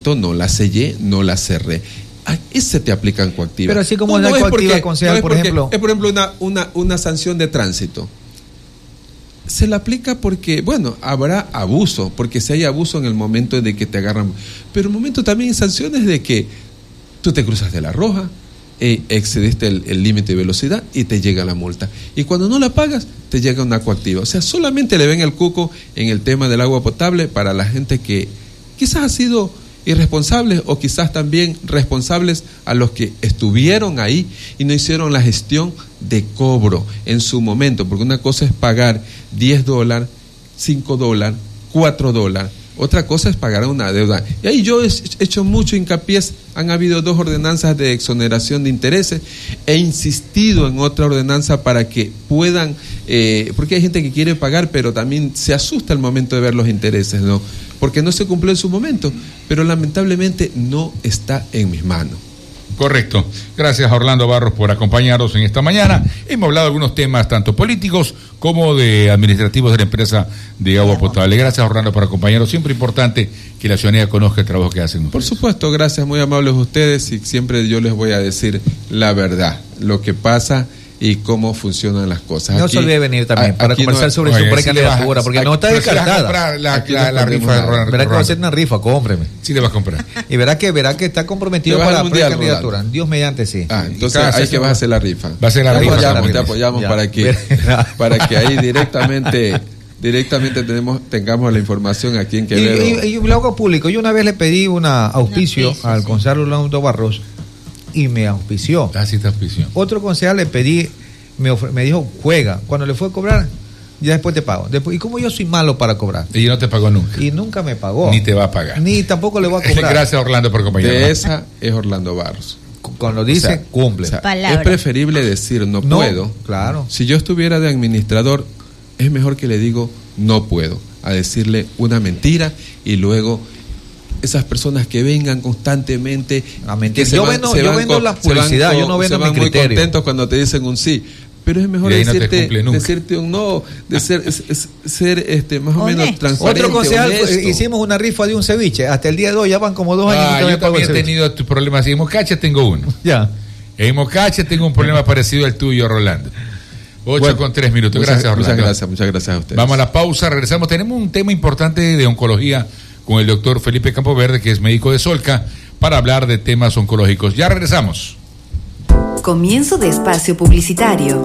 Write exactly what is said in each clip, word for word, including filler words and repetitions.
momento no la sellé, no la cerré. A ese te aplican coactiva. Pero así como no, la no coactiva, porque, concejal, no por ejemplo. Es, por ejemplo, una, una, una sanción de tránsito. Se la aplica porque, bueno, habrá abuso, porque si hay abuso en el momento de que te agarran. Pero en el momento también hay sanciones de que tú te cruzas de la roja, eh, excediste el límite de velocidad y te llega la multa. Y cuando no la pagas, te llega una coactiva. O sea, solamente le ven el cuco en el tema del agua potable para la gente que quizás ha sido irresponsables o quizás también responsables a los que estuvieron ahí y no hicieron la gestión de cobro en su momento, porque una cosa es pagar diez dólares, cinco dólares, cuatro dólares, otra cosa es pagar una deuda. Y ahí yo he hecho mucho hincapié, han habido dos ordenanzas de exoneración de intereses, he insistido en otra ordenanza para que puedan, eh, porque hay gente que quiere pagar, pero también se asusta al momento de ver los intereses, ¿no? Porque no se cumplió en su momento, pero lamentablemente no está en mis manos. Correcto. Gracias a Orlando Barros por acompañarnos en esta mañana. Hemos hablado de algunos temas tanto políticos como de administrativos de la empresa de agua potable. Gracias, Orlando, por acompañarnos. Siempre importante que la ciudadanía conozca el trabajo que hacen. Por supuesto, gracias, muy amables ustedes, y siempre yo les voy a decir la verdad, lo que pasa y cómo funcionan las cosas. No aquí, se olvide venir también a, para conversar no, sobre oye, su precandidatura, porque aquí, no está descartada. La, la, la rifa de Ronald. Verá que va a hacer una rifa, cómpreme. Sí le va a comprar. Y verá que verá que está comprometido para la precandidatura. Dios mediante, sí. Ah, entonces ahí que vas a hacer la rifa. Va a hacer la te rifa. Apoyamos, la te apoyamos ya. para que para que ahí directamente directamente tenemos tengamos la información aquí en Quevedo. Y, y, y lo hago público. Yo una vez le pedí un auspicio al concejal Orlando Barros y me auspició. Ah, sí te auspició. Otro concejal le pedí, me, ofre, me dijo, juega. Cuando le fue a cobrar, ya después te pago. Después, y como yo soy malo para cobrar. Y no te pagó nunca. Y nunca me pagó. Ni te va a pagar. Ni tampoco le voy a cobrar. Gracias, Orlando, por acompañarnos. De esa es Orlando Barros. Cuando dice, o sea, cumple. O sea, es preferible decir no, no puedo. Claro. Si yo estuviera de administrador, es mejor que le digo no puedo, a decirle una mentira y luego esas personas que vengan constantemente a mentir. Yo van, vendo, yo vendo con, la publicidad, con, yo no vendo mi criterio. Se van muy contentos cuando te dicen un sí. Pero es mejor decirte, no decirte un no, de ser, es, es, ser este, más o menos transparente. Otro concejal, hicimos una rifa de un ceviche. Hasta el día de hoy ya van como dos años. Ah, yo también he tenido tus problemas. En Mocacha tengo uno. Ya. En Mocacha tengo un problema parecido al tuyo, Rolando. Ocho bueno, con tres minutos. Muchas, gracias, Orlando. Muchas gracias, muchas gracias a ustedes. Vamos a la pausa, regresamos. Tenemos un tema importante de oncología con el doctor Felipe Campoverde, que es médico de Solca, para hablar de temas oncológicos. Ya regresamos. Comienzo de espacio publicitario.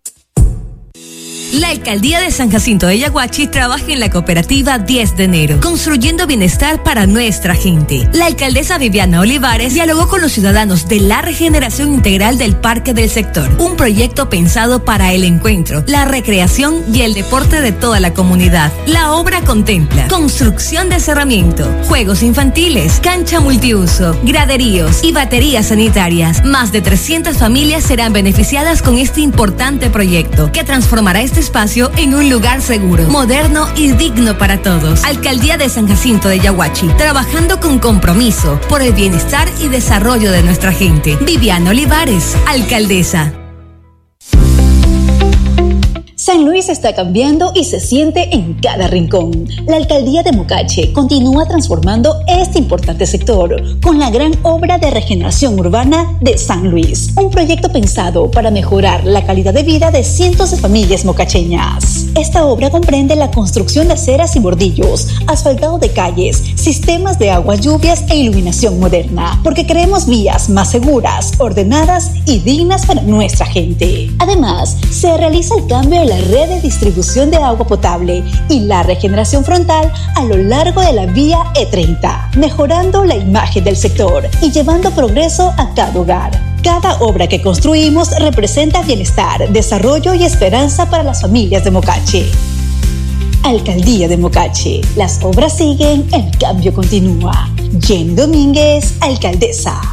La Alcaldía de San Jacinto de Yaguachi trabaja en la cooperativa diez de enero, construyendo bienestar para nuestra gente. La alcaldesa Viviana Olivares dialogó con los ciudadanos de la regeneración integral del Parque del Sector, un proyecto pensado para el encuentro, la recreación y el deporte de toda la comunidad. La obra contempla construcción de cerramiento, juegos infantiles, cancha multiuso, graderíos y baterías sanitarias. Más de trescientas familias serán beneficiadas con este importante proyecto, que transformará este espacio en un lugar seguro, moderno y digno para todos. Alcaldía de San Jacinto de Yaguachi, trabajando con compromiso por el bienestar y desarrollo de nuestra gente. Viviana Olivares, alcaldesa. San Luis está cambiando y se siente en cada rincón. La alcaldía de Mocache continúa transformando este importante sector con la gran obra de regeneración urbana de San Luis, un proyecto pensado para mejorar la calidad de vida de cientos de familias mocacheñas. Esta obra comprende la construcción de aceras y bordillos, asfaltado de calles, sistemas de aguas lluvias e iluminación moderna, porque queremos vías más seguras, ordenadas y dignas para nuestra gente. Además, se realiza el cambio de la red de distribución de agua potable y la regeneración frontal a lo largo de la vía E treinta, mejorando la imagen del sector y llevando progreso a cada hogar. Cada obra que construimos representa bienestar, desarrollo y esperanza para las familias de Mocache. Alcaldía de Mocache, las obras siguen, el cambio continúa. Jenny Domínguez, alcaldesa.